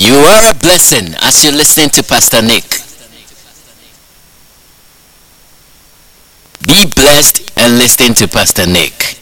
You are a blessing as you listen to Pastor Nick. Be blessed and listen to Pastor Nick.